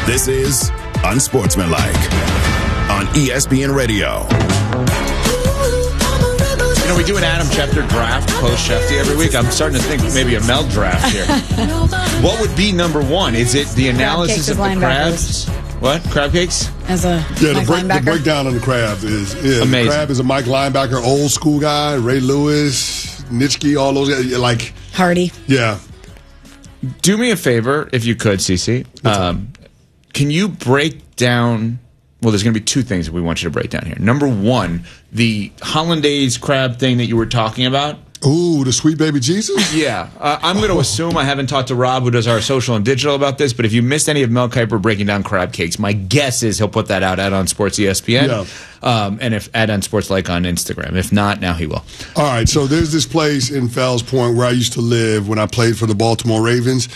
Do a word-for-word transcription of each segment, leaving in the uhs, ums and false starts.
This is Unsportsmanlike on E S P N Radio. You know, we do an Adam Schefter draft post-Shefty every week. I'm starting to think maybe a Mel draft here. What would be number one? Is it the analysis of the crabs? What? Crab cakes? As a yeah, Mike the, break, linebacker? the breakdown on the crab is yeah, amazing. The crab is a Mike linebacker, old school guy, Ray Lewis, Nitschke, all those guys. Like Hardy. Yeah. Do me a favor, if you could, Cece. Um, can you break down... Well, there's going to be two things that we want you to break down here. Number one, the hollandaise crab thing that you were talking about. Ooh, the sweet baby Jesus? Yeah. Uh, I'm going to assume I haven't talked to Rob, who does our social and digital, about this, but if you missed any of Mel Kiper breaking down crab cakes, my guess is he'll put that out at On Sports E S P N. Yeah. Um, and if at On Sports like on Instagram. If not, now he will. All right, so there's this place in Fells Point where I used to live when I played for the Baltimore Ravens,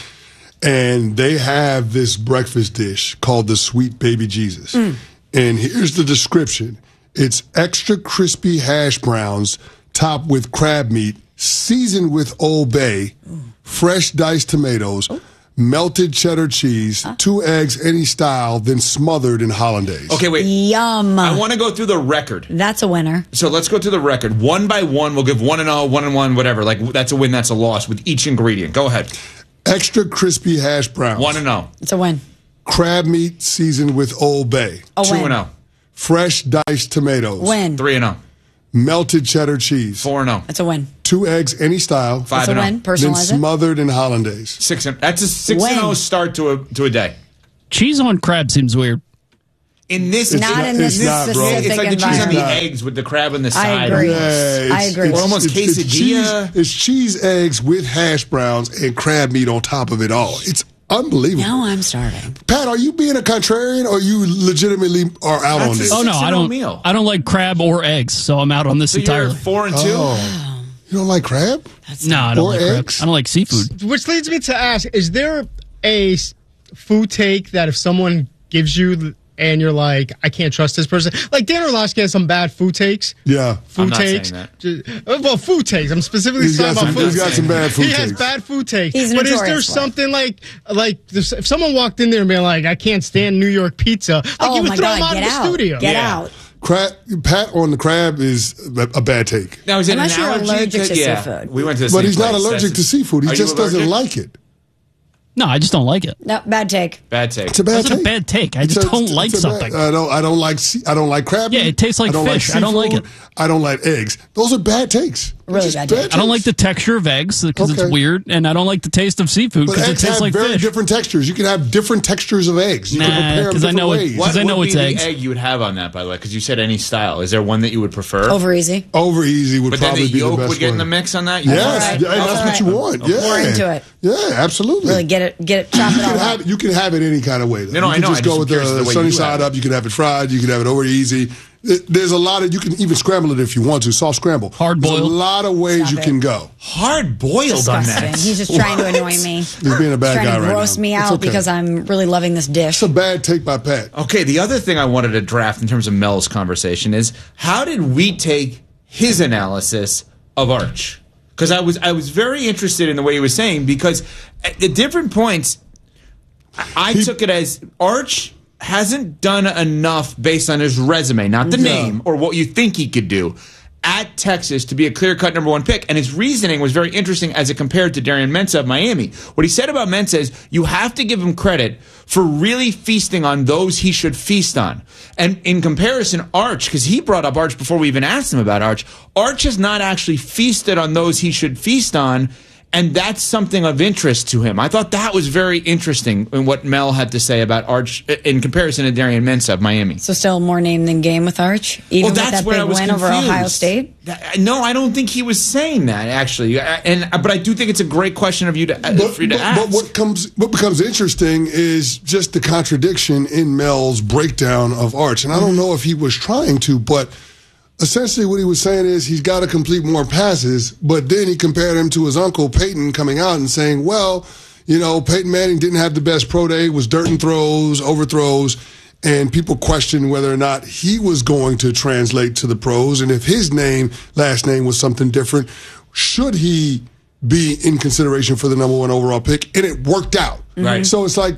and they have this breakfast dish called the Sweet Baby Jesus. Mm. And here's the description. It's extra crispy hash browns topped with crab meat, seasoned with Old Bay, fresh diced tomatoes, oh. melted cheddar cheese, huh? two eggs any style, then smothered in hollandaise. Okay, wait. Yum. I want to go through the record. That's a winner. So let's go through the record. One by one, we'll give one and all, one and one, whatever. Like, that's a win, that's a loss with each ingredient. Go ahead. Extra crispy hash browns. One and all. It's a win. Crab meat seasoned with Old Bay. A Two win. and oh. Fresh diced tomatoes. Win. Three and oh. Melted cheddar cheese. Four and oh. That's a win. Two eggs any style. Five That's a and win. oh. Then Personalize it. smothered in hollandaise. Six and that's a six Win. and oh start to a to a day. Cheese on crab seems weird. In this, It's Not not- in this it's not, bro. specific it's like the cheese on the environment. eggs with the crab on the I side. agree. Yeah, I agree. It's, Or almost it's, it's quesadilla. cheese, it's cheese eggs with hash browns and crab meat on top of it all. It's unbelievable. Now I'm starving. Pat, are you being a contrarian or you legitimately are out That's on a this? Oh no, Six and I oh don't. meal. I don't like crab or eggs, so I'm out on this So you're entirely. four and two. Oh. You don't like crab? No, I don't Or like crab. eggs? I don't like seafood. Which leads me to ask, is there a s- food take that if someone gives you and you're like, I can't trust this person? Like Dan Orlovsky has some bad food takes. Yeah. Food I'm not takes. saying that. Just- uh, well, food takes. I'm specifically He's talking got about some, food he's got takes. some bad food He has takes. bad food takes. He's but is there notorious for it. something like, like if someone walked in there and been like, I can't stand New York pizza, like Oh you would my throw God, him out get of the out. studio. Get Yeah. out. Crab, Pat on the crab is a, a bad take. Now is it Unless an you're allergy allergic to yeah. seafood. We went to the But same he's not place. allergic That's- to seafood. He Are you just doesn't allergic? like it. No, I just don't like it. No, bad take. Bad take. It's a bad That's take. a bad take. I It's just a- don't it's like a bad- something. I don't. I don't like. sea- I don't like crab. Yeah, meat. it tastes like I don't fish. I don't like seafood. it. I don't like eggs. Those are bad takes. Really Just bad takes. I don't like takes. the texture of eggs because Okay. it's weird, and I don't like the taste of seafood But because it eggs tastes have like very fish. different textures. You can have different textures of eggs. You can Nah, prepare them 'cause I different know it- ways. What Because I know would it's be eggs. the egg you would have on that, by the way? Because you said any style. Is there one that you would prefer? Over easy. Over easy would But then probably the be the yolk best would get in the one. mix on that? You Yes, want All right. yeah, All that's right. what you want. Yeah, More into it. Yeah, absolutely. Really get it, get it, chop You it all can up. have you can have it any kind of way. Though. No, no, you I can know. just I go just with am curious the the way sunny you side have it. up. You can have it fried. You can have it over easy. It- There's a lot of you can even scramble it if you want to. Soft scramble. Hard There's a boiled. lot of ways Stop you it. can go. Hard boiled on Disgusting. that. He's just trying to annoy me. He's being a bad trying guy to right gross now. me It's out okay. because I'm really loving this dish. It's a bad take by Pat. Okay, the other thing I wanted to draft in terms of Mel's conversation is how did we take his analysis of Arch? Because I was I was very interested in the way he was saying, because at, at different points I, I He- took it as Arch hasn't done enough based on his resume, not the Yeah. name or what you think he could do, at Texas to be a clear-cut number one pick. And his reasoning was very interesting as it compared to Darian Mensah of Miami. What he said about Mensah is you have to give him credit for really feasting on those he should feast on. And in comparison, Arch, because he brought up Arch before we even asked him about Arch, Arch has not actually feasted on those he should feast on. And that's something of interest to him. I thought that was very interesting in what Mel had to say about Arch in comparison to Darian Mensah of Miami. So still more name than game with Arch, even Well, with that's that where big I was win over confused. Ohio State. That- No, I don't think he was saying that actually. And but I do think it's a great question of you to uh, But, for you to but, ask. but what comes, what becomes interesting is just the contradiction in Mel's breakdown of Arch. And I don't know if he was trying to, but essentially what he was saying is he's got to complete more passes. But then he compared him to his uncle Peyton coming out and saying, well, you know, Peyton Manning didn't have the best pro day, was dirt and throws, overthrows. And people questioned whether or not he was going to translate to the pros. And if his name, last name was something different, should he be in consideration for the number one overall pick? And it worked out. Right. So it's like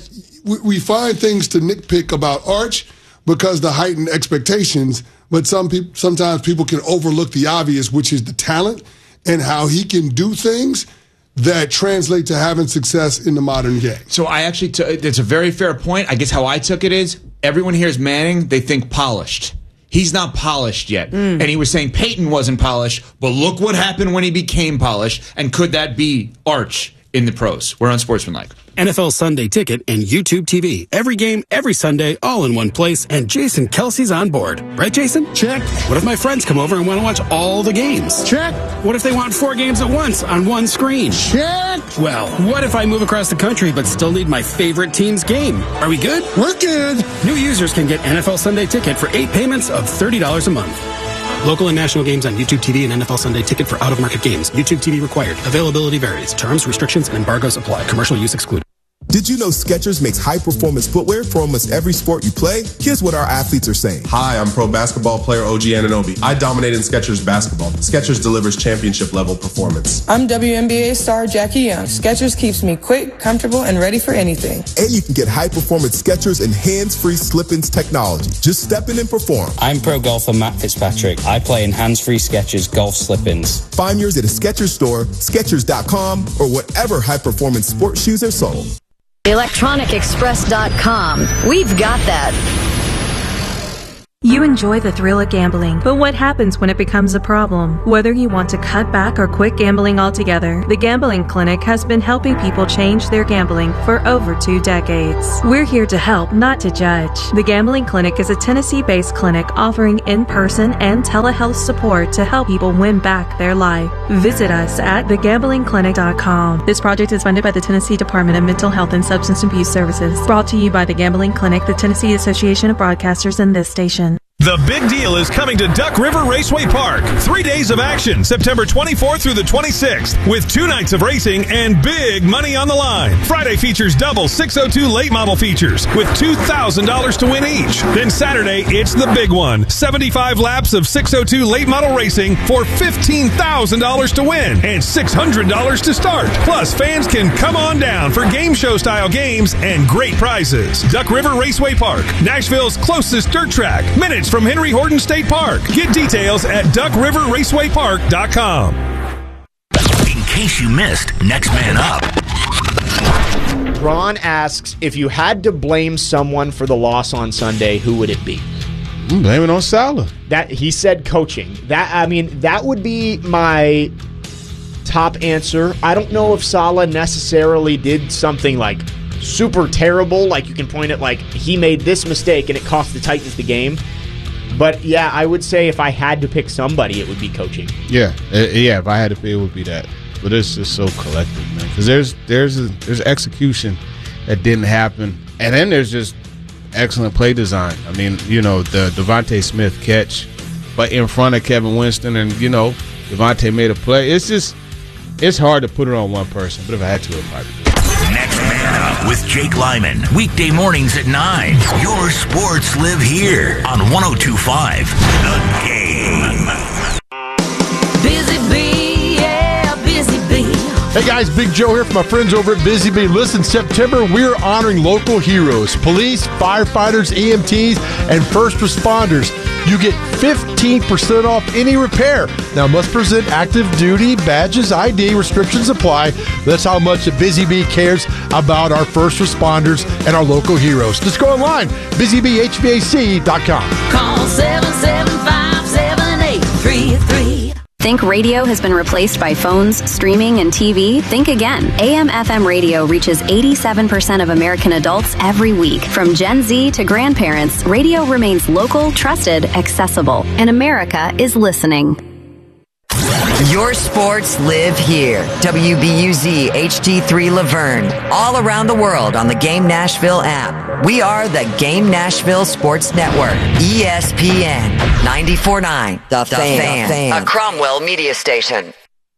we, we find things to nitpick about Arch because the heightened expectations, but some people, sometimes people can overlook the obvious, which is the talent and how he can do things that translate to having success in the modern game. So I actually took, it's a very fair point. I guess how I took it is, everyone hears Manning, they think polished. He's not polished yet. Mm. And he was saying Peyton wasn't polished, but look what happened when he became polished. And could that be Arch in the pros? We're on Sportsmanlike. N F L Sunday Ticket and YouTube T V. Every game, every Sunday, all in one place. And Jason Kelsey's on board. Right, Jason? Check. What if my friends come over and want to watch all the games? Check. What if they want four games at once on one screen? Check. Well, what if I move across the country but still need my favorite team's game? Are we good? We're good. New users can get N F L Sunday Ticket for eight payments of thirty dollars a month. Local and national games on YouTube T V and N F L Sunday Ticket for out-of-market games. YouTube T V required. Availability varies. Terms, restrictions, and embargoes apply. Commercial use excluded. Did you know Skechers makes high-performance footwear for almost every sport you play? Here's what our athletes are saying. Hi, I'm pro basketball player O G Anunoby. I dominate in Skechers basketball. Skechers delivers championship-level performance. I'm W N B A star Jackie Young. Skechers keeps me quick, comfortable, and ready for anything. And you can get high-performance Skechers and hands-free slip-ins technology. Just step in and perform. I'm pro golfer Matt Fitzpatrick. I play in hands-free Skechers golf slip-ins. Find yours at a Skechers store, Skechers dot com, or whatever high-performance sports shoes are sold. electronic express dot com. We've got that. You enjoy the thrill of gambling, but what happens when it becomes a problem? Whether you want to cut back or quit gambling altogether, the Gambling Clinic has been helping people change their gambling for over two decades. We're here to help, not to judge. The Gambling Clinic is a Tennessee-based clinic offering in-person and telehealth support to help people win back their life. Visit us at the gambling clinic dot com. This project is funded by the Tennessee Department of Mental Health and Substance Abuse Services. Brought to you by the Gambling Clinic, the Tennessee Association of Broadcasters, and this station. The big deal is coming to Duck River Raceway Park. Three days of action, September twenty-fourth through the twenty-sixth, with two nights of racing and big money on the line. Friday features double six oh two late model features with two thousand dollars to win each. Then Saturday, it's the big one. seventy-five laps of six oh two late model racing for fifteen thousand dollars to win and six hundred dollars to start. Plus, fans can come on down for game show style games and great prizes. Duck River Raceway Park, Nashville's closest dirt track. Minutes from Henry Horton State Park. Get details at duck river raceway park dot com. In case you missed, Next Man Up. Ron asks, if you had to blame someone for the loss on Sunday, who would it be? I'm blaming on Salah. That he said coaching. That I mean, that would be my top answer. I don't know if Salah necessarily did something like super terrible, like you can point at like he made this mistake and it cost the Titans the game. But yeah, I would say if I had to pick somebody, it would be coaching. Yeah, uh, yeah. If I had to pick, it would be that. But it's just so collective, man. Because there's there's a, there's execution that didn't happen, and then there's just excellent play design. I mean, you know, the Devontae Smith catch, but in front of Kevin Winston, and you know, Devontae made a play. It's just it's hard to put it on one person. But if I had to, it might be. Next Man Up with Jake Lyman. Weekday mornings at nine. Your sports live here on one oh two point five The Game. Busy Bee, yeah, Busy Bee. Hey guys, Big Joe here from my friends over at Busy Bee. Listen, September, we're honoring local heroes, police, firefighters, E M Ts, and first responders. You get fifteen percent off any repair. Now, must present active duty badges, I D, restrictions apply. That's how much the Busy Bee cares about our first responders and our local heroes. Just go online, busy bee h v a c dot com. Call seven seven five, seven eight three three. Think radio has been replaced by phones, streaming, and T V? Think again. A M F M radio reaches eighty-seven percent of American adults every week. From Gen Z to grandparents, radio remains local, trusted, accessible, and America is listening. Your sports live here. W B U Z H D three Laverne. All around the world on the Game Nashville app. We are the Game Nashville Sports Network. E S P N ninety-four point nine. The, the fan. fan. A Cromwell media station.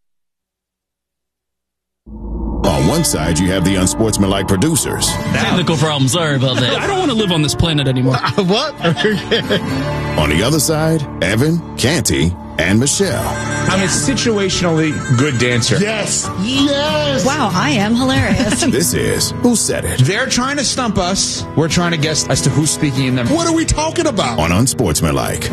On one side, you have the unsportsmanlike producers. Technical problem. Sorry about that. I don't want to live on this planet anymore. What? On the other side, Evan, Canty, and Michelle. I'm a situationally good dancer. Yes. Yes. Wow, I am hilarious. This is Who Said It? They're trying to stump us. We're trying to guess as to who's speaking in them. What are we talking about? On Unsportsmanlike.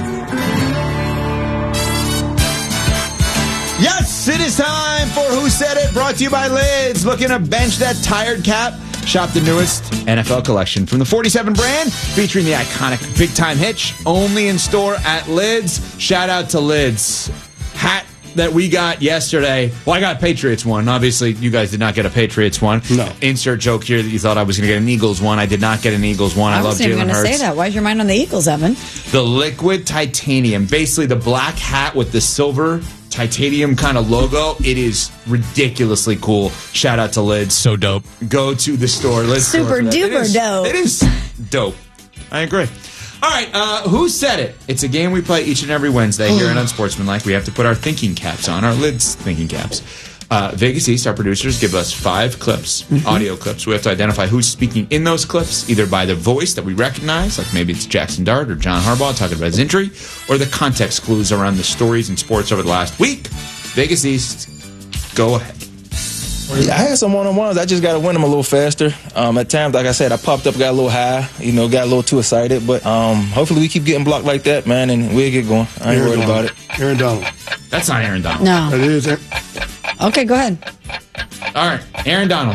Yes, it is time for Who Said It, brought to you by Lids. Looking to bench that tired cap? Shop the newest N F L collection from the forty-seven brand, featuring the iconic Big Time Hitch, only in store at Lids. Shout out to Lids. Hat that we got yesterday. Well, I got a Patriots one. Obviously, you guys did not get a Patriots one. No. Insert joke here that you thought I was going to get an Eagles one. I did not get an Eagles one. I, I love wasn't even Jalen going to Hurts. say that. Why is your mind on the Eagles, Evan? The liquid titanium, basically the black hat with the silver titanium kind of logo. It is ridiculously cool. Shout out to Lids. So dope. Go to the store. Lids store Super for that. duper It is- dope. It is dope. I agree. All right, uh, Who Said It? It's a game we play each and every Wednesday here at Unsportsmanlike. We have to put our thinking caps on, our Lids thinking caps. Uh, Vegas East, our producers, give us five clips, Mm-hmm. audio clips. We have to identify who's speaking in those clips, either by the voice that we recognize, like maybe it's Jackson Dart or John Harbaugh talking about his injury, or the context clues around the stories in sports over the last week. Vegas East, go ahead. Yeah, I had some one-on-ones. I just got to win them a little faster. Um, at times, like I said, I popped up, got a little high, you know, got a little too excited. But um, hopefully we keep getting blocked like that, man, and we'll get going. I ain't Aaron worried Donald. about it. Aaron Donald. That's not Aaron Donald. No. It is. Okay, go ahead. All right, Aaron Donald.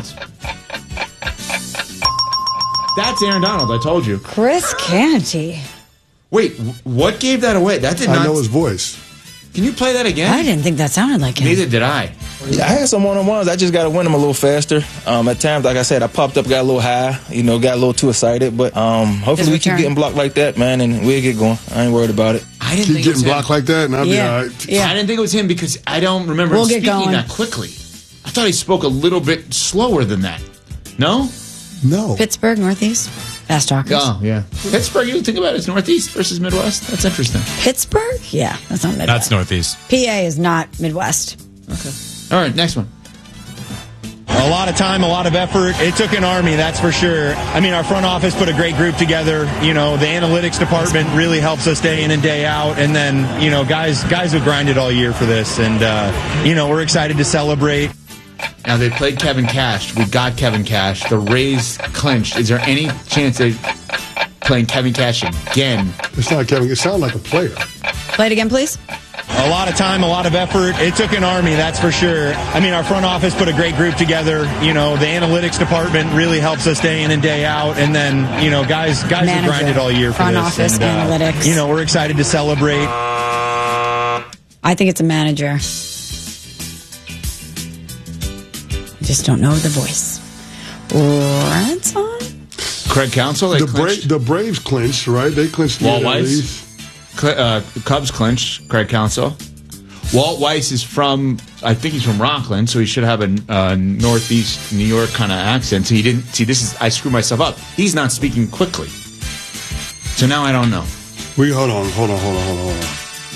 That's Aaron Donald, I told you. Chris Canty. Wait, what gave that away? That did not. I know his voice. Can you play that again? I didn't think that sounded like him. Neither did I. Yeah, I had some one-on-ones. I just got to win them a little faster. Um, at times, like I said, I popped up, got a little high, you know, got a little too excited. But um, hopefully we keep return. getting blocked like that, man, and we'll get going. I ain't worried about it. I didn't Keep think it was getting him. blocked like that, and I'll Yeah. be all right. Yeah. I didn't think it was him because I don't remember We'll him get speaking going. that quickly. I thought he spoke a little bit slower than that. No? No. Pittsburgh, Northeast. Fast talkers. Oh, yeah. Pittsburgh, you think about it as Northeast versus Midwest? That's interesting. Pittsburgh? Yeah, that's not Midwest. That's Northeast. P A is not Midwest. Okay. All right, next one. A lot of time, a lot of effort. It took an army, that's for sure. I mean, our front office put a great group together. You know, the analytics department really helps us day in and day out. And then, you know, guys guys have grinded all year for this. And, uh, you know, we're excited to celebrate. Now, they played Kevin Cash. We got Kevin Cash. The Rays clinched. Is there any chance they're playing Kevin Cash again? It's not Kevin. It sounds like a player. Play it again, please. A lot of time, a lot of effort. It took an army, that's for sure. I mean, our front office put a great group together. You know, the analytics department really helps us day in and day out. And then, you know, guys guys have Manager, grinded all year for front this. office, and, uh, analytics. You know, we're excited to celebrate. I think it's a manager. I just don't know the voice. What's on? Craig Counsell? They The, Bra- clinched. the Braves clinched, right? They clinched the Walt N L Weiss? East. Cl- uh, Cubs clinched. Craig Counsell. Walt Weiss is from, I think he's from Rockland, so he should have a uh, Northeast New York kind of accent. So he didn't, see, this is, I screwed myself up. He's not speaking quickly. So now I don't know. We hold on, hold on, hold on, hold on, hold on.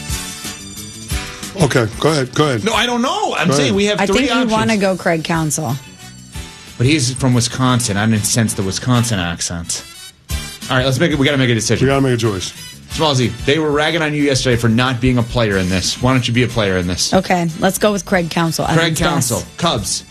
Okay, go ahead, go ahead. No, I don't know. I'm Go saying ahead. we have I three think you options. want to go Craig Counsell. But he's from Wisconsin. I didn't sense the Wisconsin accent. All right, let's make it. We got to make a decision. We got to make a choice. Smallsy, they were ragging on you yesterday for not being a player in this. Why don't you be a player in this? Okay, let's go with Craig Counsell. Craig Evan's Counsell, guess. Cubs.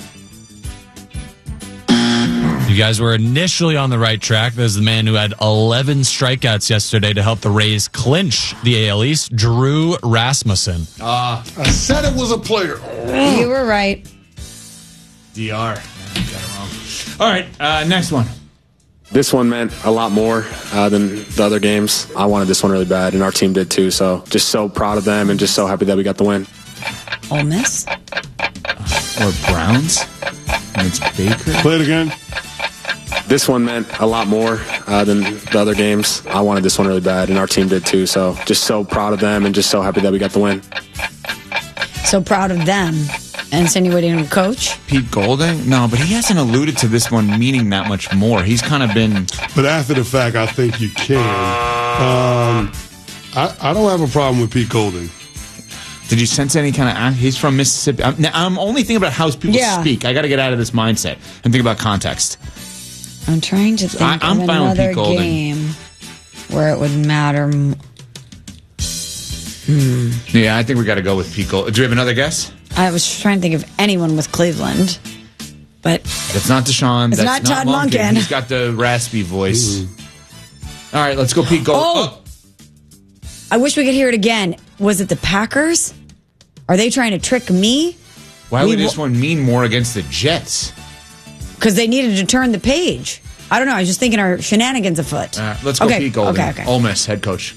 You guys were initially on the right track. There's the man who had eleven strikeouts yesterday to help the Rays clinch the A L East, Drew Rasmussen. Ah, I said it was a player. You were right. D R. Got it wrong. All right, uh, next one. This one meant a lot more uh, than the other games. I wanted this one really bad, and our team did too. So just so proud of them and just so happy that we got the win. Ole Miss? Or Browns? And it's Baker? Play it again. This one meant a lot more uh, than the other games. I wanted this one really bad, and our team did too. So just so proud of them and just so happy that we got the win. So proud of them. Insinuating a coach? Pete Golding? No, but he hasn't alluded to this one meaning that much more. He's kind of been... But after the fact, I think you can. Um, I, I don't have a problem with Pete Golding. Did you sense any kind of... He's from Mississippi. I'm, now, I'm only thinking about how people Yeah. speak. I got to get out of this mindset and think about context. I'm trying to think I- I'm of fine with another Pete Golding. game where it would matter. m- Hmm. Yeah, I think we got to go with Pete Golding. Do we have another guess? I was trying to think of anyone with Cleveland, but That's not Deshaun. It's That's not Todd Monken. Monken. He's got the raspy voice. All right, let's go Pete Golding. Oh! I wish we could hear it again. Was it the Packers? Are they trying to trick me? Why We would this wa- one mean more against the Jets? Because they needed to turn the page. I don't know. I was just thinking our shenanigans afoot. Uh, let's go okay. Pete Golding. Okay, okay. Ole Miss head coach.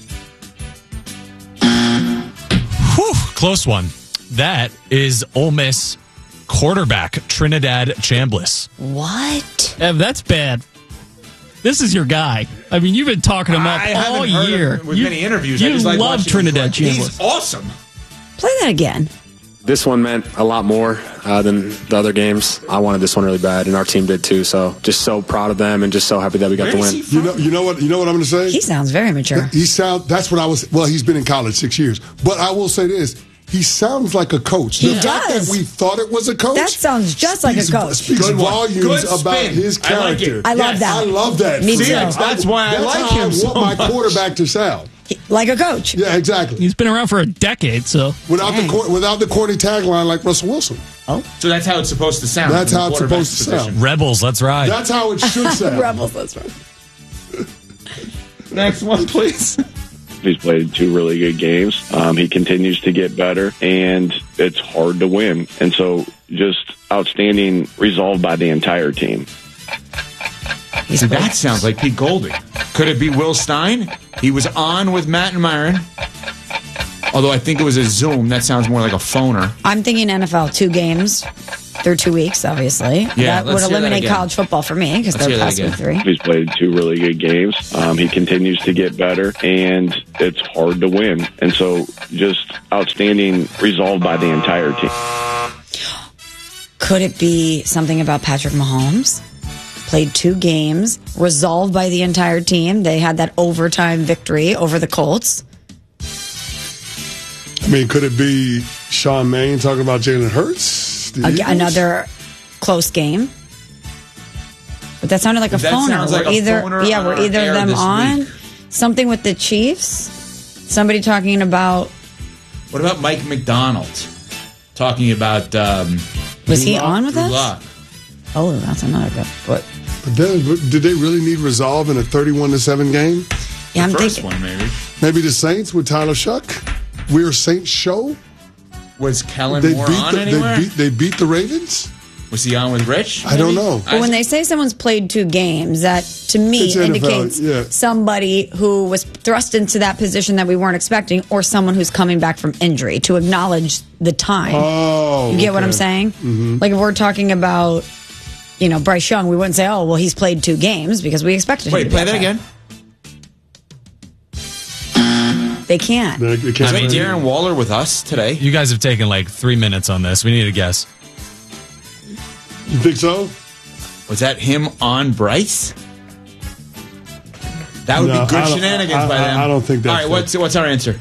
Whew, close one. That is Ole Miss quarterback Trinidad Chambliss. What? Ev, that's bad. This is your guy. I mean, you've been talking him up I all haven't heard year. him with you many interviews. You I just like love watching him Trinidad play. Chambliss. He's awesome. Play that again. This one meant a lot more uh, than the other games. I wanted this one really bad, and our team did too. So just so proud of them, and just so happy that we got the win. You know, you know what? You know what I'm going to say. He sounds very mature. He sound. That's what I was. Well, he's been in college six years, but I will say this: he sounds like a coach. He the fact does. that we thought it was a coach. That sounds just like a speaks- coach. Speaks Good one. volumes Good about spin. his I like character. it. I love that. I love that. Me for too. him. That's why I that's like how him I so want my much. quarterback to sound. He- like a coach. Yeah, exactly. He's been around for a decade, so. Without the cor- without the corny tagline like Russell Wilson. Oh, So that's how it's supposed to sound. That's from the how it's quarterback's supposed to position. sound. Rebels, let's ride. That's how it should sound. Rebels. That's right. Next one, please. He's played two really good games. Um, he continues to get better, and it's hard to win. And so just outstanding resolve by the entire team. See, that sounds like Pete Golding. Could it be Will Stein? He was on with Matt and Myron. Although I think it was a Zoom. That sounds more like a phoner. I'm thinking N F L, two games through two weeks, obviously. Yeah, that let's would hear that eliminate again. college football for me because Let's they're hear that past me again. three. He's played two really good games. Um, he continues to get better, and it's hard to win. And so just outstanding resolve by the entire team. Could it be something about Patrick Mahomes? Played two games, resolved by the entire team. They had that overtime victory over the Colts. I mean, could it be Sean Mannion talking about Jalen Hurts? The Ag- Eagles? another close game. But that sounded like a That phoner. sounds like We're a either, phoner yeah, on we're our either air them this on week. something with the Chiefs. Somebody talking about What about Mike McDonald talking about? Um, was he Drew Lock- on with Drew us? Lock. Oh, that's another good. But But then, did they really need resolve in a thirty-one to seven game? yeah, I'm First thinking. one, maybe. Maybe the Saints with Tyler Shuck. We're Saints show. Was Kellen They Moore beat on the, anywhere? they beat they beat the Ravens. Was he on with Rich? I don't maybe? know. But when they say someone's played two games, that to me It's N F L, indicates yeah. somebody who was thrust into that position that we weren't expecting, or someone who's coming back from injury to acknowledge the time. Oh, you get what okay. I'm saying? Mhm. Like if we're talking about, you know, Bryce Young, we wouldn't say, "Oh, well, he's played two games," because we expected him. Wait, to play be that okay. again. They can't. They- they can't I mean, play. Darren Waller with us today. You guys have taken like three minutes on this. We need a guess. You think so? Was that him on Bryce? That would No, be good I don't- shenanigans I- by I- them. I don't think that's All right, it. what's what's our answer?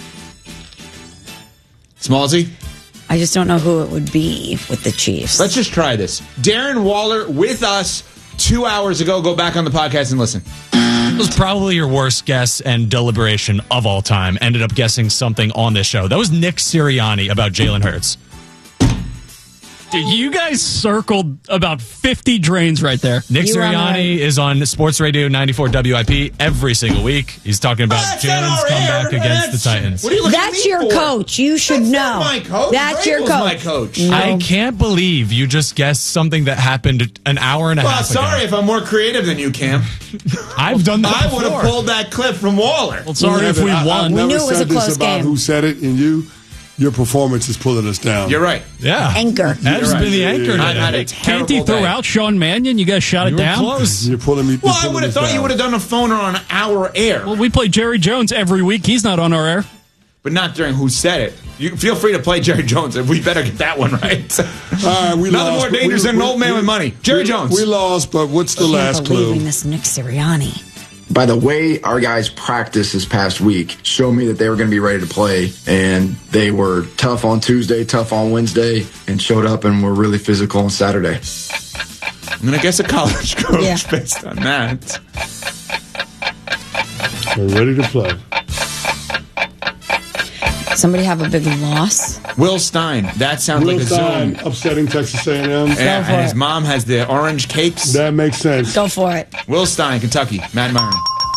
Smallsy? I just don't know who it would be with the Chiefs. Let's just try this. Darren Waller with us two hours ago. Go back on the podcast and listen. It was probably your worst guess and deliberation of all time. Ended up guessing something on this show. That was Nick Sirianni about Jalen Hurts. Dude, you guys circled about fifty drains right there. Nick You were on Sirianni is on Sports Radio ninety-four W I P every single week. He's talking about That's not Jalen's our comeback air. against the That's- Titans. What are you looking at That's me your for? coach. You should That's know. not my coach. That's your Vrabel's coach. my coach. No. I can't believe you just guessed something that happened an hour and a Well, half sorry ago. if I'm more creative than you, Cam. I've done that I would have before. pulled that clip from Waller. Well, sorry if we I, won. I've We never knew it was said a close this about game. who said it, and you, your performance is pulling us down. You're right. Yeah. Anchor. Ev's right. been the anchor I today. had a Can't he terrible throw day. out Sean Mannion? You guys shot You it were down? close. You're pulling me. you're Well, I pulling would have us thought you down. would have done a phoner on our air, Well, we play Jerry Jones every week. He's not on our air. but not during Who Said It. You feel free to play Jerry Jones. We better get that one right. All right, we Nothing lost, more but dangerous we- than an we- old man we- with money. Jerry we- Jones. We lost, but what's the Can't last believe we clue? missed Nick Sirianni. By the way our guys practiced this past week showed me that they were going to be ready to play, and they were tough on Tuesday, tough on Wednesday, and showed up and were really physical on Saturday. I'm going to guess a college coach Yeah. based on that. We're ready to play. Somebody have a big loss? Will Stein. That sounds Will like a Stein Zoom. upsetting Texas A and M. Yeah, and his mom has the orange cakes. That makes sense. Go for it. Will Stein, Kentucky. Matt Myron.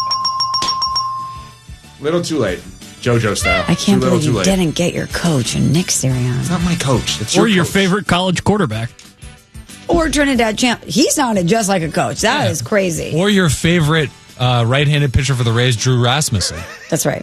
Little too late. JoJo style. I can't too little, believe too you late. didn't get your coach, Nick Sirianni. It's not my coach. That's Or your your coach. favorite college quarterback. Or Trinidad Champ. He sounded just like a coach. That is crazy. Or your favorite uh, right-handed pitcher for the Rays, Drew Rasmussen. That's right.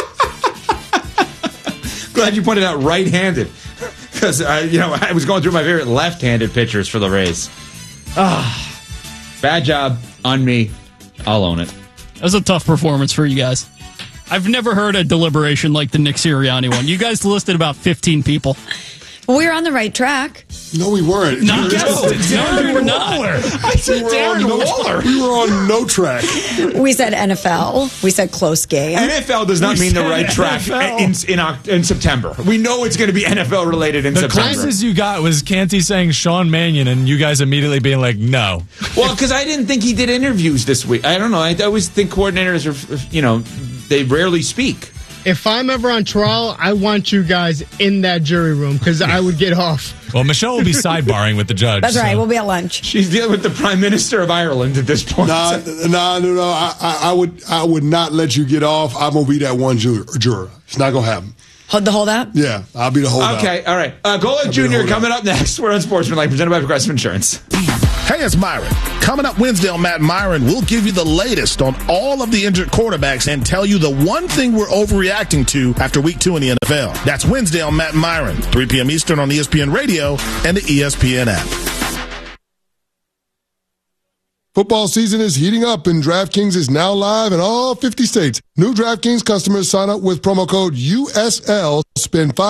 Glad you pointed out right-handed. Because, uh, you know, I was going through my favorite left-handed pitchers for the Rays. Ah, bad job on me. I'll own it. That was a tough performance for you guys. I've never heard a deliberation like the Nick Sirianni one. You guys listed about fifteen people. Well, we were on the right track. No, we weren't. No, We were- no, no, you were not. I said we were Darren on no- Waller. We were on no track. We said N F L. We said close game. N F L does not We mean the said right track N F L. in, in, Oct- in September. We know it's going to be N F L related in The September. closest you got was Canty saying Sean Mannion, and you guys immediately being like, no. Well, because I didn't think he did interviews this week. I don't know. I always think coordinators are, you know, they rarely speak. If I'm ever on trial, I want you guys in that jury room because I would get off. Well, Michelle will be sidebarring with the judge. That's right. so- We'll be at lunch. She's dealing with the Prime Minister of Ireland at this point. Nah, nah, no, no. I, I, I would, I would not let you get off. I'm gonna be that one juror. juror. It's not gonna happen. Hold the holdout? Yeah, I'll be the holdout. Okay, all right. Uh, Golick Junior coming up next. We're on Sportsmanlike, presented by Progressive Insurance. Hey, it's Myron. Coming up Wednesday on Matt Myron, we'll give you the latest on all of the injured quarterbacks and tell you the one thing we're overreacting to after week two in the N F L. That's Wednesday on Matt Myron, three p.m. Eastern on E S P N Radio and the E S P N app. Football season is heating up, and DraftKings is now live in all fifty states. New DraftKings customers sign up with promo code U S L, spend five